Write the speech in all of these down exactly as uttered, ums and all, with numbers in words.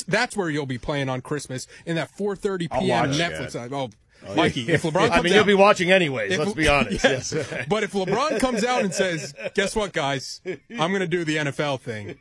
that's where you'll be playing on Christmas in that four thirty p.m. Netflix. Yeah. Oh, Oh, Mikey, yeah. if LeBron comes I mean, you'll out, be watching anyways, if, let's be honest. Yes. yes. But if LeBron comes out and says, guess what, guys, I'm going to do the N F L thing,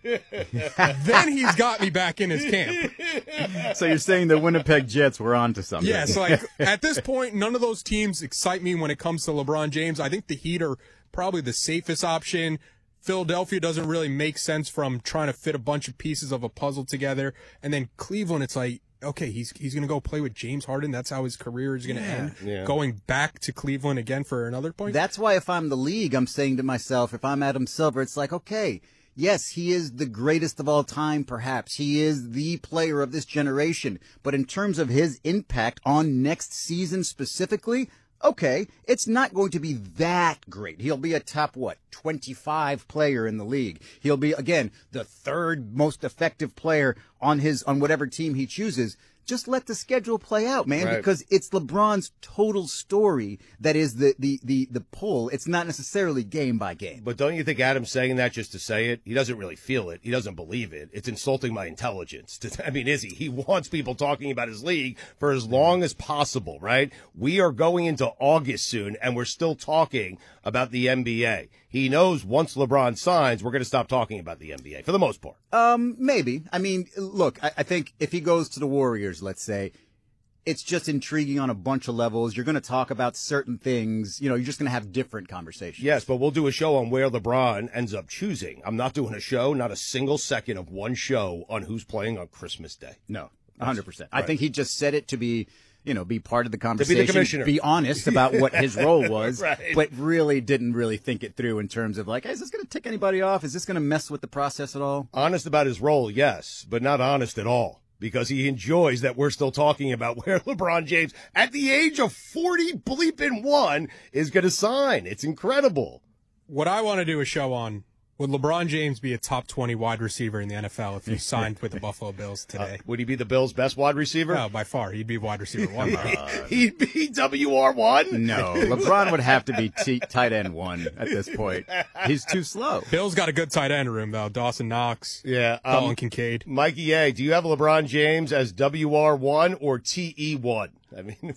then he's got me back in his camp. So you're saying the Winnipeg Jets were on to something? Yes, like at this point, none of those teams excite me when it comes to LeBron James. I think the Heat are probably the safest option. Philadelphia doesn't really make sense from trying to fit a bunch of pieces of a puzzle together. And then Cleveland, it's like, okay, he's he's going to go play with James Harden. That's how his career is going to Yeah. end. Yeah. Going back to Cleveland again for another point. That's why if I'm the league, I'm saying to myself, if I'm Adam Silver, it's like, okay, yes, he is the greatest of all time, perhaps. He is the player of this generation. But in terms of his impact on next season specifically, okay, it's not going to be that great. He'll be a top, what, twenty-five player in the league. He'll be, again, the third most effective player on his, on whatever team he chooses. Just let the schedule play out, man, Right. because it's LeBron's total story that is the, the, the, the pull. It's not necessarily game by game. But don't you think Adam's saying that just to say it? He doesn't really feel it. He doesn't believe it. It's insulting my intelligence. I mean, is he? He wants people talking about his league for as long as possible, right? We are going into August soon, and we're still talking about the N B A. He knows once LeBron signs, we're going to stop talking about the N B A for the most part. Um, maybe. I mean, look, I, I think if he goes to the Warriors, let's say, it's just intriguing on a bunch of levels. You're going to talk about certain things. You know, you're just going to have different conversations. Yes, but we'll do a show on where LeBron ends up choosing. I'm not doing a show, not a single second of one show on who's playing on Christmas Day. No, one hundred percent. I Right. think he just said it to be, you know, be part of the To conversation. be the commissioner. Be honest about what his role was, Right. but really didn't really think it through in terms of like, hey, is this going to tick anybody off? Is this going to mess with the process at all? Honest about his role, yes, but not honest at all. Because he enjoys that we're still talking about where LeBron James, at the age of forty bleeping one, is going to sign. It's incredible. What I want to do a show on, would LeBron James be a top twenty wide receiver in the N F L if he signed with the Buffalo Bills today? Uh, would he be the Bills' best wide receiver? No, by far. He'd be wide receiver one. Right? He'd be W R one? No, LeBron would have to be t- tight end one at this point. He's too slow. Bill's got a good tight end room, though. Dawson Knox, Yeah. Dalton Um, Kincaid. Mikey A., do you have LeBron James as W R one or T E one? I mean,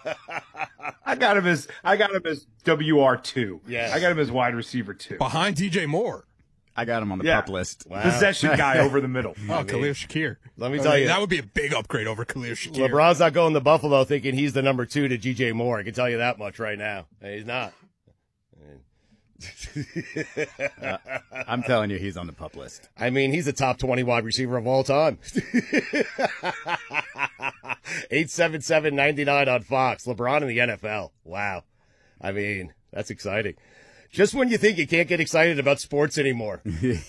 I got him as I got him as W R two. Yeah. I got him as wide receiver two. Behind D J Moore. I got him on the Yeah. pup list. Wow. Possession guy over the middle. Oh, Khalil Shakir. Let me I tell mean, you. That would be a big upgrade over Khalil Shakir. LeBron's not going to Buffalo thinking he's the number two to D J Moore. I can tell you that much right now. He's not. Uh, I'm telling you, he's on the pup list. I mean, he's a top twenty wide receiver of all time. eight seven seven, nine nine on Fox. LeBron in the N F L. Wow. I mean, that's exciting. Just when you think you can't get excited about sports anymore. There's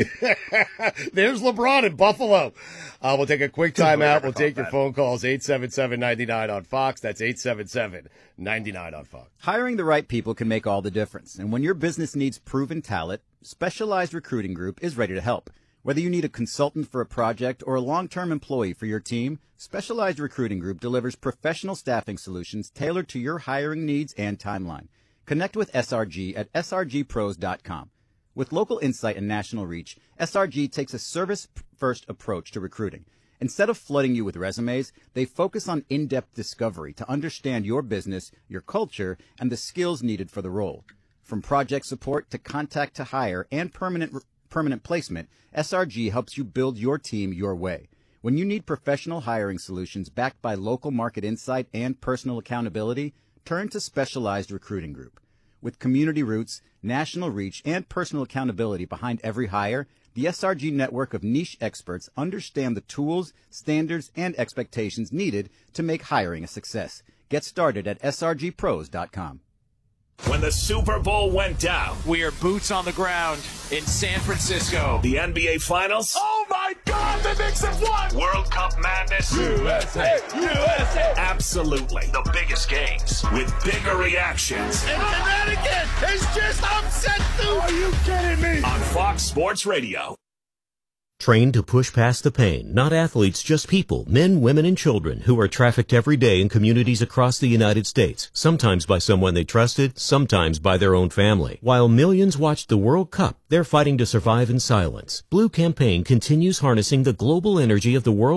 LeBron in Buffalo. Uh, we'll take a quick time out. We'll take your phone calls. eight seven seven, nine nine on Fox. That's eight seven seven, nine nine on Fox. Hiring the right people can make all the difference. And when your business needs proven talent, Specialized Recruiting Group is ready to help. Whether you need a consultant for a project or a long-term employee for your team, Specialized Recruiting Group delivers professional staffing solutions tailored to your hiring needs and timeline. Connect with S R G at S R G pros dot com. With local insight and national reach, S R G takes a service-first approach to recruiting. Instead of flooding you with resumes, they focus on in-depth discovery to understand your business, your culture, and the skills needed for the role. From project support to contact to hire and permanent permanent placement, S R G helps you build your team your way. When you need professional hiring solutions backed by local market insight and personal accountability, turn to Specialized Recruiting Group. With community roots, national reach, and personal accountability behind every hire, the S R G network of niche experts understand the tools, standards, and expectations needed to make hiring a success. Get started at S R G pros dot com. When the Super Bowl went down, We are boots on the ground in San Francisco. the N B A Finals, Oh my God, the Knicks have won! World Cup madness, U S A, U S A! absolutely the biggest games with bigger reactions And Connecticut is just upset too! Are you kidding me? on Fox Sports Radio. Trained to push past the pain, not athletes, just people, men, women, and children who are trafficked every day in communities across the United States, sometimes by someone they trusted, sometimes by their own family. While millions watched the World Cup, they're fighting to survive in silence. Blue Campaign continues harnessing the global energy of the world